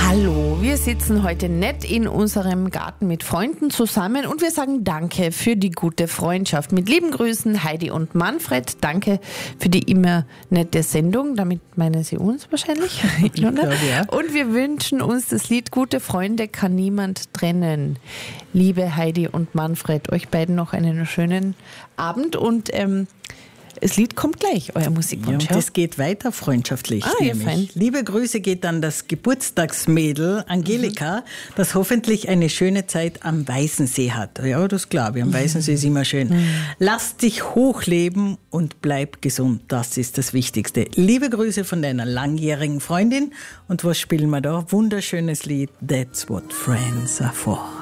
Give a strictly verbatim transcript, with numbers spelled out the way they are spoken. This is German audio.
Hallo, wir sitzen heute nett in unserem Garten mit Freunden zusammen und wir sagen Danke für die gute Freundschaft. Mit lieben Grüßen Heidi und Manfred. Danke für die immer nette Sendung. Damit meinen Sie uns wahrscheinlich. Ich glaube, ja. Und wir wünschen uns das Lied Gute Freunde kann niemand trennen. Liebe Heidi und Manfred, euch beiden noch einen schönen Abend und ähm, das Lied kommt gleich, euer Musikwunsch. Ja, und es geht weiter freundschaftlich. Ah, ja, fein. Liebe Grüße geht an das Geburtstagsmädel Angelika, mhm. das hoffentlich eine schöne Zeit am Weißensee hat. Ja, das glaube ich. Am Weißensee ist immer schön. Mhm. Lass dich hochleben und bleib gesund. Das ist das Wichtigste. Liebe Grüße von deiner langjährigen Freundin. Und was spielen wir da? Wunderschönes Lied. That's what friends are for.